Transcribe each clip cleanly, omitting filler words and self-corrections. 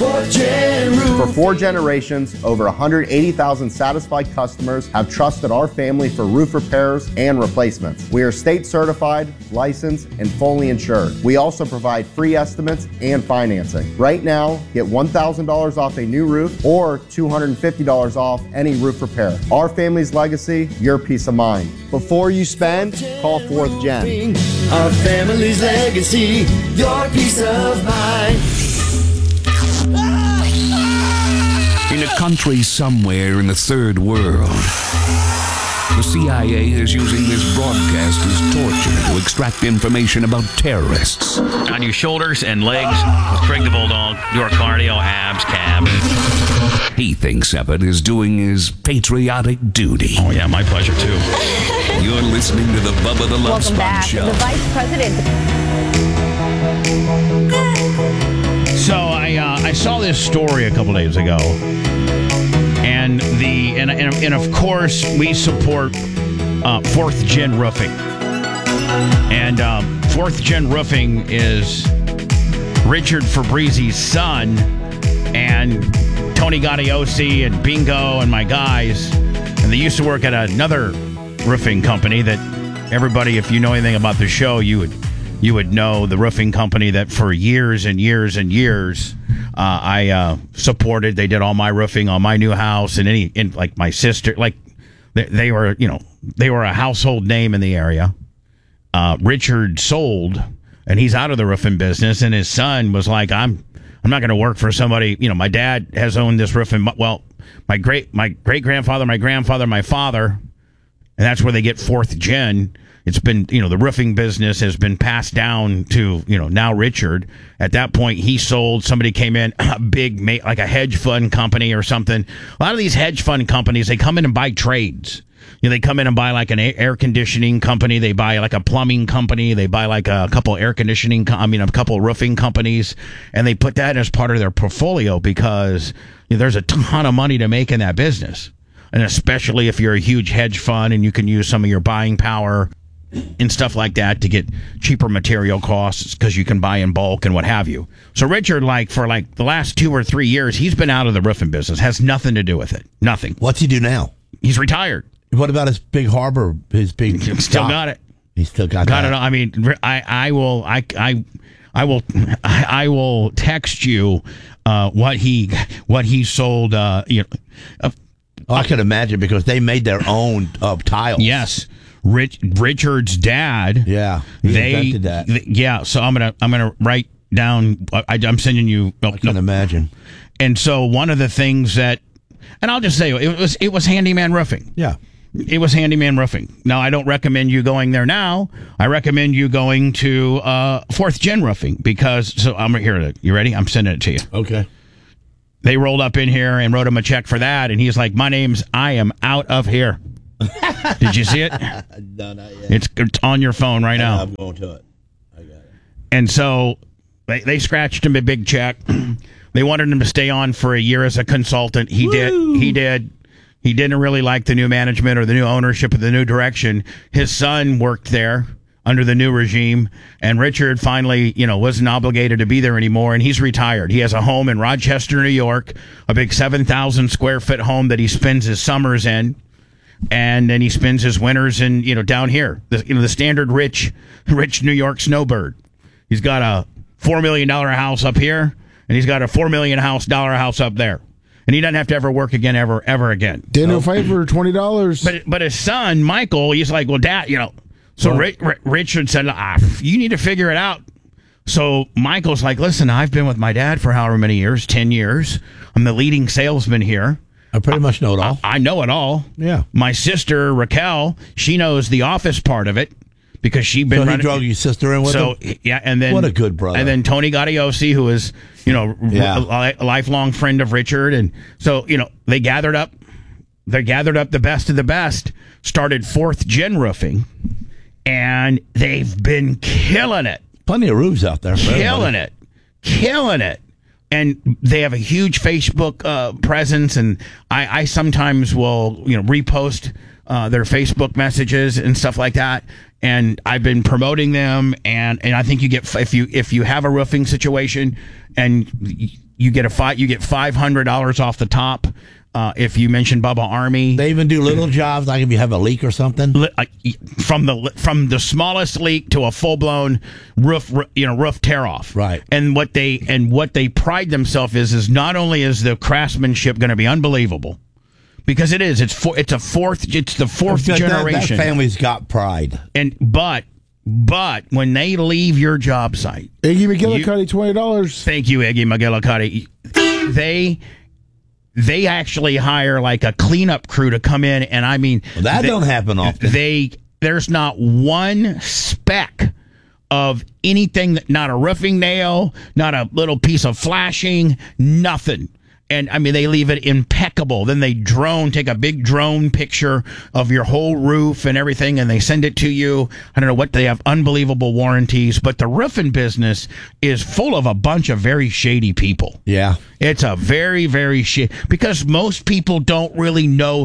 Fourth Gen Roof. For 4 generations, over 180,000 satisfied customers have trusted our family for roof repairs and replacements. We are state certified, licensed, and fully insured. We also provide free estimates and financing. Right now, get $1,000 off a new roof or $250 off any roof repair. Our family's legacy, your peace of mind. Before you spend, call 4th Gen. Our family's legacy, your peace of mind. In a country somewhere in the third world, the CIA is using this broadcast as torture to extract information about terrorists. On your shoulders and legs with Craig the Bulldog, your cardio, abs, cab. He thinks Evan is doing his patriotic duty. Oh, yeah, my pleasure, too. You're listening to the Bubba the Love Welcome Sponge back. Show. The Vice President. So I saw this story a couple days ago, and of course we support 4th Gen Roofing, and 4th Gen Roofing is Richard Fabrizi's son, and Tony Gaudiosi and Bingo and my guys, and they used to work at another roofing company that everybody, if you know anything about the show, you would know, the roofing company that for years and years and years I supported. They did all my roofing on my new house, and like my sister, like they were a household name in the area. Richard sold, and he's out of the roofing business, and his son was like, I'm not going to work for somebody. My dad has owned this roofing. Well, my great grandfather, my grandfather, my father, and that's where they get 4th Gen. It's been, the roofing business has been passed down to, now Richard. At that point, he sold. Somebody came in, a big, like a hedge fund company or something. A lot of these hedge fund companies, they come in and buy trades. They come in and buy like an air conditioning company. They buy like a plumbing company. They buy like a couple a couple roofing companies, and they put that as part of their portfolio because there's a ton of money to make in that business. And especially if you're a huge hedge fund and you can use some of your buying power and stuff like that to get cheaper material costs because you can buy in bulk and what have you. So Richard, for the last 2 or 3 years, he's been out of the roofing business. Has nothing to do with it. Nothing. What's he do now? He's retired. What about his big harbor? His big still got it. He still got it. That. I mean, I will text you what he sold. I can imagine because they made their own tiles. Yes. Richard's dad. Yeah, he invented that. So I'm gonna write down. I'm sending you. I can imagine. And so one of the things that, and I'll just say it was Handyman Roofing. Yeah, it was Handyman Roofing. Now I don't recommend you going there now. I recommend you going to 4th Gen Roofing because. So I'm here. You ready? I'm sending it to you. Okay. They rolled up in here and wrote him a check for that, and he's like, I am out of here. Did you see it? No, not yet. It's on your phone right now. I'm going to it. I got it. And so they scratched him a big check. They wanted him to stay on for a year as a consultant. He did. He didn't really like the new management or the new ownership or the new direction. His son worked there under the new regime, and Richard finally, wasn't obligated to be there anymore, and he's retired. He has a home in Rochester, New York, a big 7,000 square foot home that he spends his summers in, and then he spends his winters in, down here. The standard rich New York snowbird. He's got a $4 million house up here, and he's got a $4 million house up there. And he doesn't have to ever work again, ever again. Dinner fight for $20. But his son, Michael, he's like, well, Dad, So Richard said, you need to figure it out. So Michael's like, listen, I've been with my dad for however many years, 10 years. I'm the leading salesman here. I pretty much know it all. I know it all. Yeah. My sister, Raquel, she knows the office part of it because she'd been running. So he drug your sister in with him? Yeah, and then... What a good brother. And then Tony Gaudiosi, who is, a lifelong friend of Richard. And so, they gathered up the best of the best, started 4th Gen Roofing, and they've been killing it. Plenty of roofs out there. Killing it. And they have a huge Facebook presence, and I sometimes will, repost their Facebook messages and stuff like that. And I've been promoting them, and I think you get if you have a roofing situation and you get $500 off the top. If you mention Bubba Army, They even do little jobs, like if you have a leak or something. from the smallest leak to a full blown roof tear off. Right. And what they pride themselves is not only is the craftsmanship going to be unbelievable, because it's the fourth generation. That family's got pride. But when they leave your job site, Iggy McGillicuddy, $20. thank you, Iggy McGillicuddy. They actually hire like a cleanup crew to come in, and I mean That don't happen often. There's not one speck of anything, not a roofing nail, not a little piece of flashing, nothing. And I mean, they leave it impeccable. Then they take a big drone picture of your whole roof and everything, and they send it to you. I don't know what they have, unbelievable warranties. But the roofing business is full of a bunch of very shady people. Yeah. It's a very, very shady, because most people don't really know.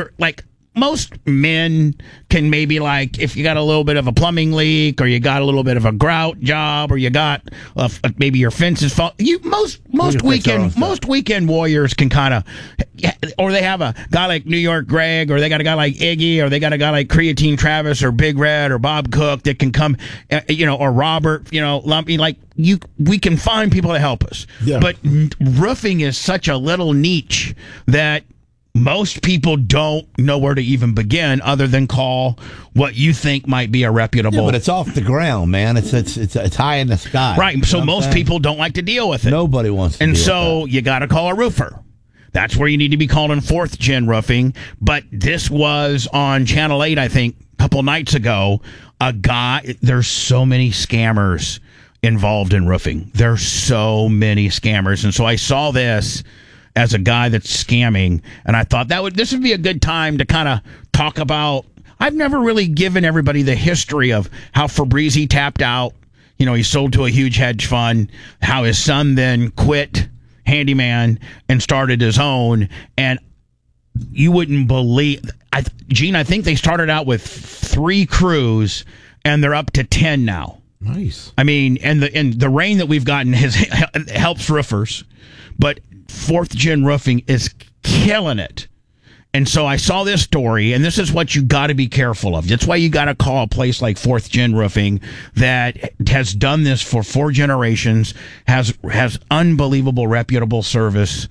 Most men can maybe, like, if you got a little bit of a plumbing leak, or you got a little bit of a grout job, or you got maybe your fence is most weekend warriors can kind of, or they have a guy like New York Greg, or they got a guy like Iggy, or they got a guy like Creatine Travis, or Big Red, or Bob Cook that can come, or Robert, Lumpy, we can find people to help us. Yeah. But roofing is such a little niche that most people don't know where to even begin, other than call what you think might be a reputable. Yeah, but it's off the ground, man. It's high in the sky. Right. You know So what most I'm saying? people don't like to deal with it. Nobody wants to. And deal so with you got to call a roofer. That's where you need to be calling Fourth Gen Roofing. But this was on Channel 8, I think, a couple nights ago. There's so many scammers involved in roofing. There's so many scammers. And so I saw this as a guy that's scamming, and I thought this would be a good time to kind of talk about. I've never really given everybody the history of how Fabrizi tapped out. He sold to a huge hedge fund, how his son then quit handyman and started his own, and you wouldn't believe, Gene, I think they started out with 3 crews, and they're up to 10 now. Nice. I mean, and the rain that we've gotten helps roofers, but Fourth Gen Roofing is killing it. And so I saw this story, and this is what you got to be careful of. That's why you got to call a place like Fourth Gen Roofing that has done this for 4 generations, has unbelievable, reputable service,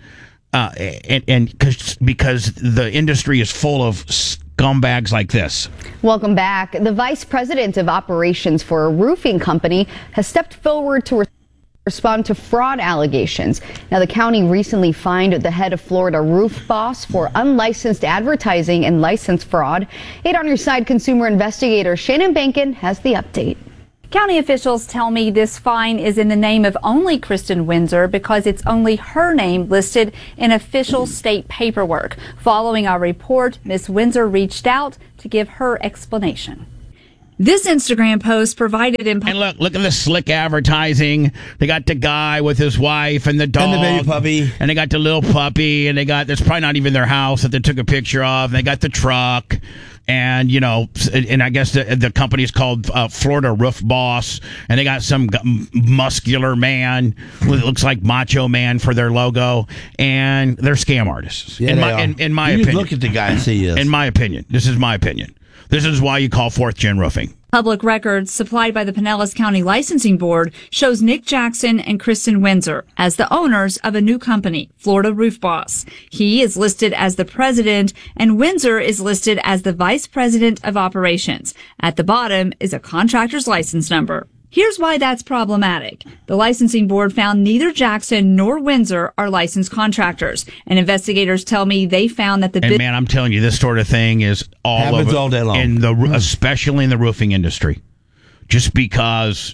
and because the industry is full of scumbags like this. Welcome back. The vice president of operations for a roofing company has stepped forward to respond to fraud allegations. Now, the county recently fined the head of Florida Roof Boss for unlicensed advertising and license fraud. 8 on Your Side consumer investigator Shannon Bankin has the update. County officials tell me this fine is in the name of only Kristen Windsor because it's only her name listed in official state paperwork. Following our report, Ms. Windsor reached out to give her explanation. This Instagram post provided in... And look at the slick advertising. They got the guy with his wife and the dog. And the baby puppy. And they got the little puppy. And they got... That's probably not even their house that they took a picture of. And they got the truck. And, and I guess the company's called Florida Roof Boss. And they got some muscular man with looks like Macho Man for their logo. And they're scam artists. Yeah, in my opinion. Look at the guy and see this. In my opinion. This is my opinion. This is why you call Fourth Gen Roofing. Public records supplied by the Pinellas County Licensing Board shows Nick Jackson and Kristen Windsor as the owners of a new company, Florida Roof Boss. He is listed as the president, and Windsor is listed as the vice president of operations. At the bottom is a contractor's license number. Here's why that's problematic. The licensing board found neither Jackson nor Windsor are licensed contractors, and investigators tell me they found that And man, I'm telling you, this sort of thing is happens all day long, especially in the roofing industry. Just because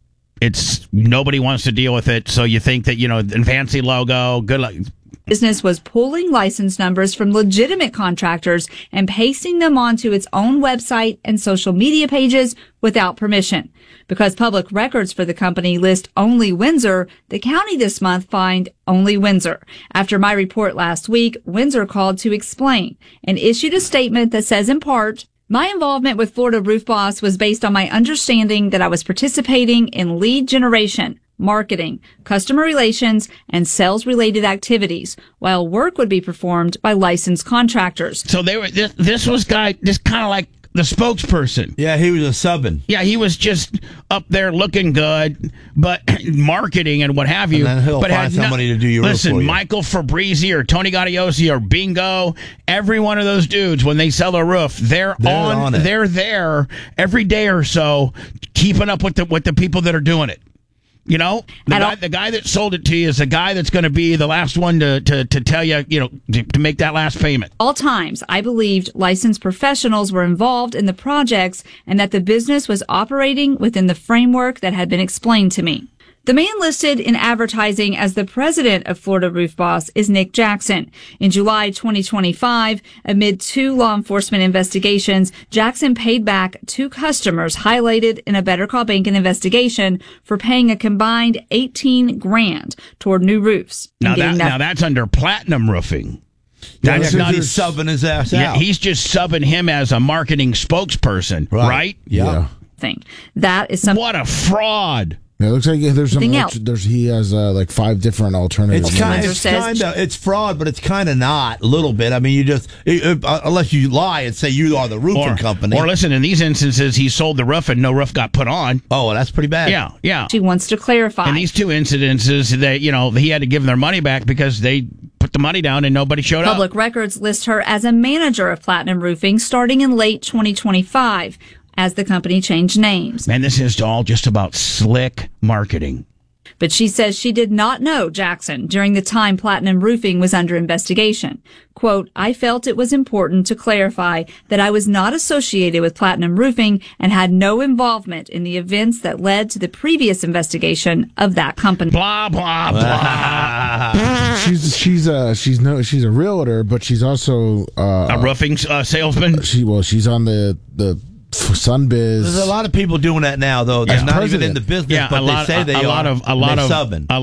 nobody wants to deal with it, so you think that the fancy logo, good luck. Business was pulling license numbers from legitimate contractors and pasting them onto its own website and social media pages without permission. Because public records for the company list only Windsor, the county this month fined only Windsor. After my report last week, Windsor called to explain and issued a statement that says in part, "My involvement with Florida Roof Boss was based on my understanding that I was participating in lead generation marketing, customer relations, and sales-related activities, while work would be performed by licensed contractors. So they were. This was kind of like the spokesperson. Yeah, he was a subbing. Yeah, he was just up there looking good, but marketing and what have you. And then he'll but find somebody to do your roof listen, for you. Michael Fabrizi or Tony Gaudiosi or Bingo, every one of those dudes, when they sell a roof, they're on it. They're there every day or so, keeping up with the people that are doing it. You know, the guy that sold it to you is the guy that's going to be the last one to tell you, to make that last payment. All times, I believed licensed professionals were involved in the projects and that the business was operating within the framework that had been explained to me. The man listed in advertising as the president of Florida Roof Boss is Nick Jackson. In July 2025, amid 2 law enforcement investigations, Jackson paid back 2 customers highlighted in a Better Call Bankin investigation for paying a combined $18,000 toward new roofs. Now that's under Platinum Roofing. That's not he's subbing his ass out. Yeah, he's just subbing him as a marketing spokesperson, right? Yeah. That is something. What a fraud. Yeah, it looks like there's some. Else. He has like 5 different alternatives. It's fraud, but it's kind of not a little bit. I mean, you just unless you lie and say you are the roofing company. Or listen, in these instances, he sold the roof and no roof got put on. Oh, well, that's pretty bad. Yeah. She wants to clarify. In these 2 incidences, he had to give them their money back because they put the money down and nobody showed up. Public records list her as a manager of Platinum Roofing starting in late 2025. As the company changed names. Man, this is all just about slick marketing. But she says she did not know Jackson during the time Platinum Roofing was under investigation. Quote, I felt it was important to clarify that I was not associated with Platinum Roofing and had no involvement in the events that led to the previous investigation of that company. Blah, blah, blah. She's a realtor, but she's also a roofing salesman. She's on the Sunbiz. There's a lot of people doing that now, though. They're not even in the business, but they say they are. A lot of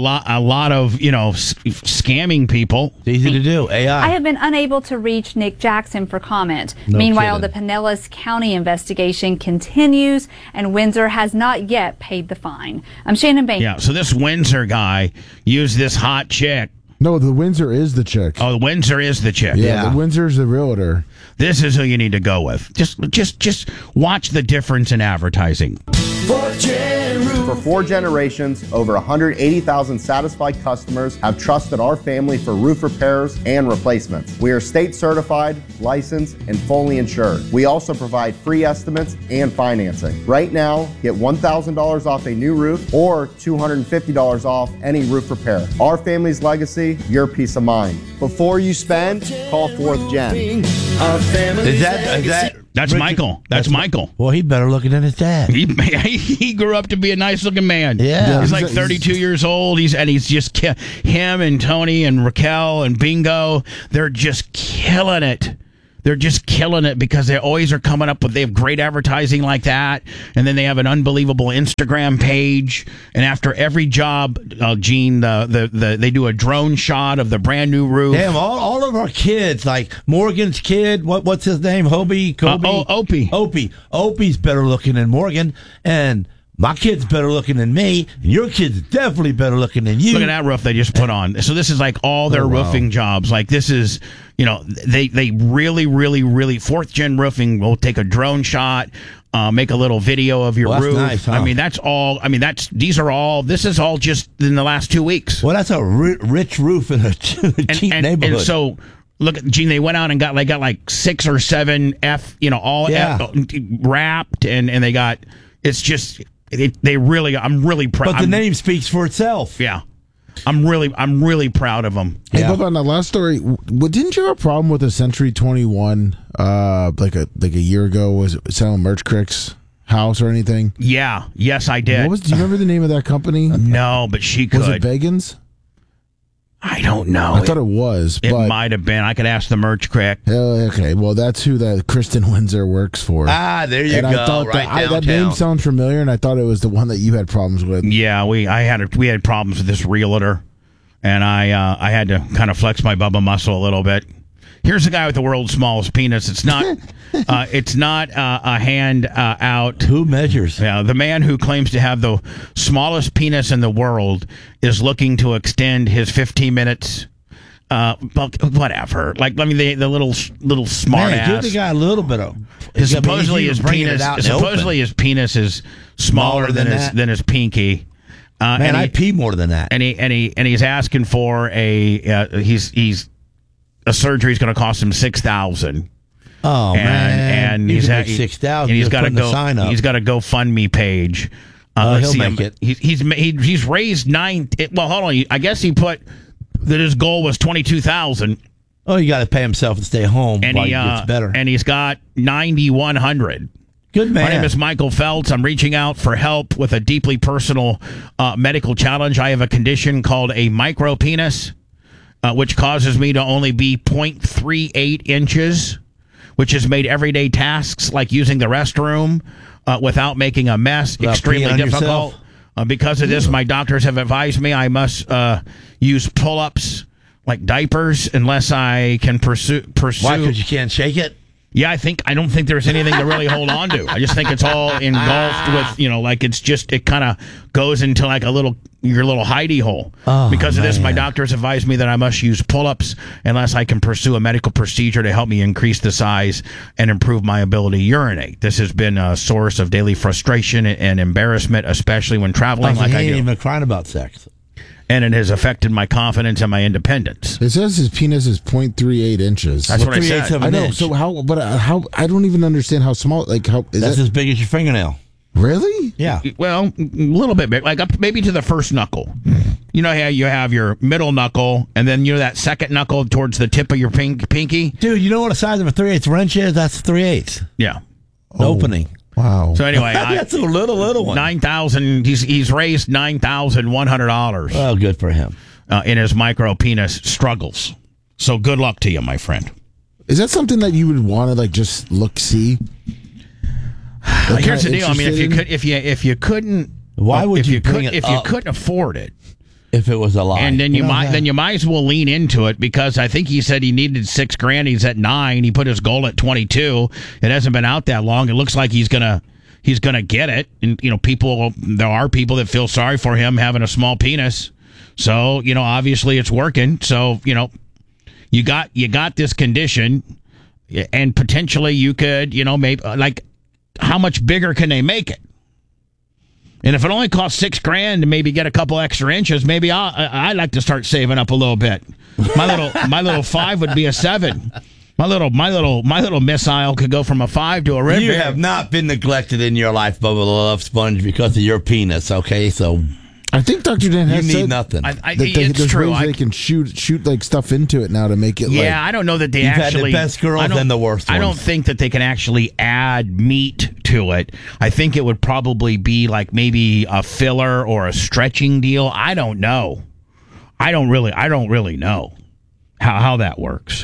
scamming people. It's easy to do. AI. I have been unable to reach Nick Jackson for comment. Meanwhile, the Pinellas County investigation continues, and Windsor has not yet paid the fine. I'm Shannon Bain. Yeah, so this Windsor guy used this hot chick. No, the Windsor is the chick. Oh, the Windsor is the chick. Yeah, the Windsor's the realtor. This is who you need to go with. Just watch the difference in advertising. For 4 generations, over 180,000 satisfied customers have trusted our family for roof repairs and replacements. We are state certified, licensed, and fully insured. We also provide free estimates and financing. Right now, get $1,000 off a new roof or $250 off any roof repair. Our family's legacy, your peace of mind. Before you spend, call 4th Gen. Is that That's Richard, Michael. That's Michael. Well, he better looking than his dad. He grew up to be a nice looking man. Yeah. He's like 32 years old. He's just him and Tony and Raquel and Bingo. They're just killing it. They're just killing it because they always are coming up with, they have great advertising like that. And then they have an unbelievable Instagram page. And after every job, Gene, they do a drone shot of the brand new roof. Damn, all of our kids, like Morgan's kid, what's his name? Kobe? Opie. Opie's better looking than Morgan. And my kid's better looking than me, and your kid's definitely better looking than you. Look at that roof they just put on. So this is like all their roofing jobs. Like this is, they really, really, really, 4th Gen Roofing will take a drone shot, make a little video of your roof. Nice, huh? I mean, that's all. I mean, this is all just in the last 2 weeks. Well, that's a rich roof in a cheap neighborhood. And so, look at Gene. They went out and got like 6 or 7 F wrapped, and they got. It's just. I'm really proud. But the name speaks for itself. Yeah. I'm really proud of them. Hey, Bubba, on the last story, didn't you have a problem with a Century 21 like a year ago? Was it selling Merch Crick's house or anything? Yeah. Yes, I did. Do you remember the name of that company? No, but she could. Was it Bagans? I don't know. I thought it was. It might have been. I could ask the Merch Crick. Okay, well, that's who that Kristen Windsor works for. There you go. I thought that name sounds familiar, and I thought it was the one that you had problems with. Yeah, we had problems with this realtor, and I had to kind of flex my Bubba muscle a little bit. Here's the guy with the world's smallest penis. It's not. It's not a hand out. Who measures? Yeah, the man who claims to have the smallest penis in the world is looking to extend his 15 minutes. Whatever. Like, I mean, the little smart Man, ass. give the guy a little bit of. Supposedly his penis is smaller than his pinky. Man, I pee more than that. And he's asking for a surgery is going to cost him $6,000. Oh man! And he's got $6,000. He's got to go. He's got a GoFundMe page. He'll make it. He's raised $9,000. Well, hold on. I guess he put that his goal was $22,000. Oh, you got to pay himself to stay home while he gets better. And he's got $9,100. Good man. My name is Michael Feltz. I'm reaching out for help with a deeply personal medical challenge. I have a condition called a micropenis, which causes me to only be 0.38 inches, which has made everyday tasks like using the restroom without making a mess extremely difficult. Because of this, my doctors have advised me I must use pull-ups like diapers unless I can pursue. Why? Because you can't shake it? Yeah, I don't think there's anything to really hold on to. I just think it's all engulfed with, like it kind of goes into like your little hidey hole. Because of this, my doctors advised me that I must use pull-ups unless I can pursue a medical procedure to help me increase the size and improve my ability to urinate. This has been a source of daily frustration and embarrassment, especially when traveling. He ain't even crying about sex. And it has affected my confidence and my independence. It says his penis is 0.38 inches. That's what I said. I know. Inch. So how? But how? I don't even understand how small. Like how? That's as big as your fingernail. Really? Yeah. Well, a little bit big, like up maybe to the first knuckle. You know how you have your middle knuckle, and then that second knuckle towards the tip of your pinky. Dude, you know what the size of a 3/8 wrench is? That's 3/8. Yeah. Opening. Wow. So anyway, that's a little one. $9,000. He's raised $9,100. Well, good for him. In his micro penis struggles. So good luck to you, my friend. Is that something that you would want to just see? Here's the deal. I mean, if you couldn't, why would you bring it if up? you couldn't afford it? If it was a lie, and then you might as well lean into it, because I think he said he needed $6,000. He's at 9. He put his goal at 22. It hasn't been out that long. It looks like he's gonna get it. And there are people that feel sorry for him having a small penis. So obviously it's working. So you got this condition, and potentially you could maybe how much bigger can they make it? And if it only costs $6,000 to maybe get a couple extra inches, maybe I'd like to start saving up a little bit. My little 5 would be a 7. My little missile could go from a 5 to a red. You have not been neglected in your life, Bubba the Love Sponge, because of your penis. Okay, so I think Dr. Dan has need said nothing. It's true. They can shoot stuff into it now to make it. Yeah, I don't know that they You've actually had the best girls and the worst ones. I don't think that they can actually add meat to it. I think it would probably be like maybe a filler or a stretching deal. I don't know. I don't really know how that works.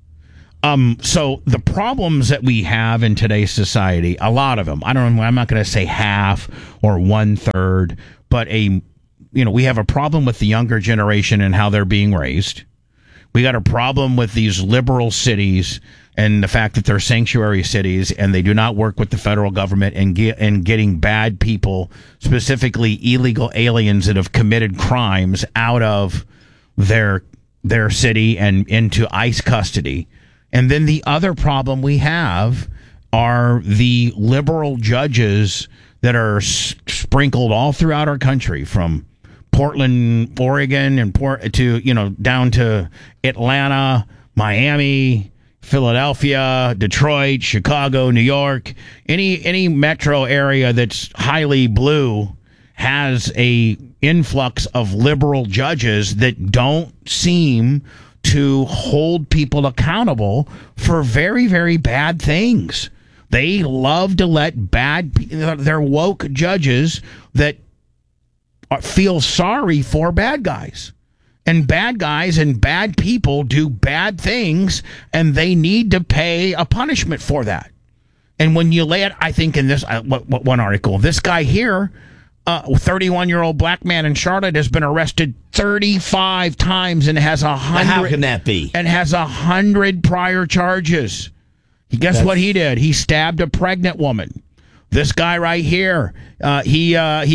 So the problems that we have in today's society, a lot of them, I'm not going to say half or 1/3, but we have a problem with the younger generation and how they're being raised. We got a problem with these liberal cities and the fact that they're sanctuary cities and they do not work with the federal government and getting bad people, specifically illegal aliens that have committed crimes, out of their city and into ICE custody. And then the other problem we have are the liberal judges that are sprinkled all throughout our country, from Portland, Oregon, and down to Atlanta, Miami, Philadelphia, Detroit, Chicago, New York. Any metro area that's highly blue has a influx of liberal judges that don't seem to hold people accountable for very, very bad things. They love to let they're woke judges that feel sorry for bad guys. And bad guys and bad people do bad things, and they need to pay a punishment for that. And when you lay it, I think in this one article, this guy here, 31-year-old black man in Charlotte has been arrested 35 times and has 100. How can that be? And has 100 prior charges. Guess what he did? He stabbed a pregnant woman. This guy right here, he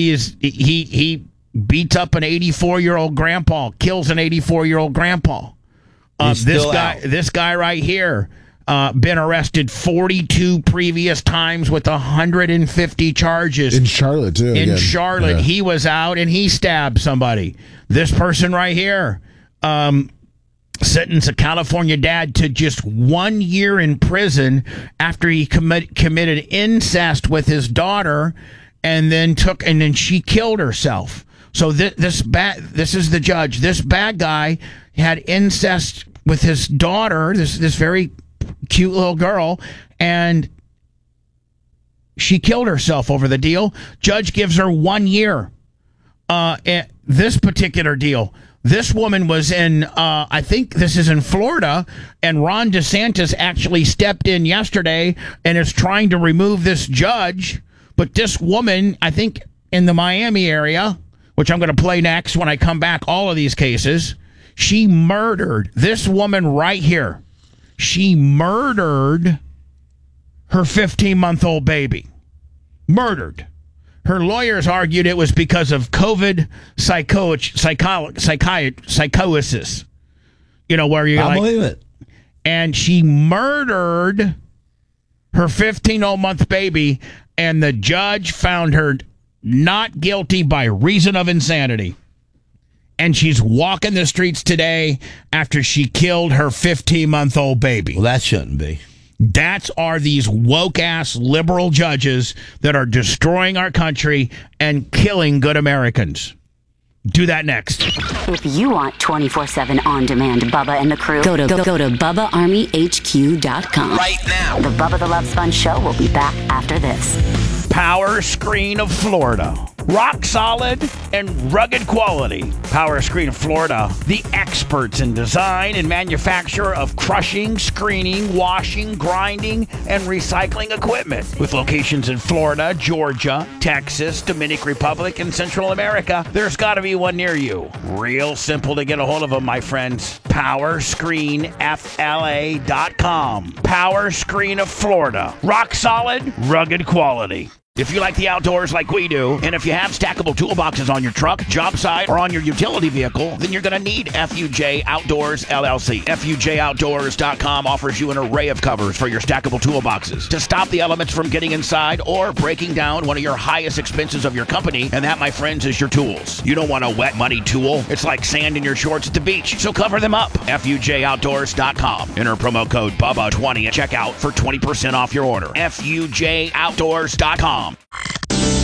beats up an 84-year-old grandpa, kills an 84-year-old grandpa. This guy right here, been arrested 42 previous times with 150 charges. In Charlotte, too. In Charlotte, yeah. He was out and he stabbed somebody. This person right here, sentenced a California dad to just 1 year in prison after he committed incest with his daughter, and then she killed herself. So this is the judge. This bad guy had incest with his daughter, this very cute little girl, and she killed herself over the deal. Judge gives her 1 year. This particular deal, this woman was in, I think this is in Florida, and Ron DeSantis actually stepped in yesterday and is trying to remove this judge. But this woman, I think in the Miami area, which I'm going to play next when I come back, all of these cases, she murdered this woman right here. She murdered her 15-month-old baby. Murdered. Her lawyers argued it was because of COVID psychosis. You know, where you're I believe it. And she murdered her 15-month baby, and the judge found her not guilty by reason of insanity. And she's walking the streets today after she killed her 15-month-old baby. Well, that shouldn't be. Are these woke-ass liberal judges that are destroying our country and killing good Americans. Do that next. If you want 24/7 on-demand Bubba and the crew, go to BubbaArmyHQ.com. Right now. The Bubba the Love Sponge Show will be back after this. Power Screen of Florida. Rock solid and rugged quality. Power Screen of Florida, the experts in design and manufacture of crushing, screening, washing, grinding, and recycling equipment. With locations in Florida, Georgia, Texas, Dominican Republic, and Central America, there's got to be one near you. Real simple to get a hold of them, my friends. PowerscreenFLA.com. Power Screen of Florida. Rock solid, rugged quality. If you like the outdoors like we do, and if you have stackable toolboxes on your truck, job site, or on your utility vehicle, then you're going to need FUJ Outdoors LLC. FUJOutdoors.com offers you an array of covers for your stackable toolboxes to stop the elements from getting inside or breaking down one of your highest expenses of your company, and that, my friends, is your tools. You don't want a wet, muddy tool. It's like sand in your shorts at the beach, so cover them up. FUJOutdoors.com. Enter promo code BUBBA20 at checkout for 20% off your order. FUJOutdoors.com.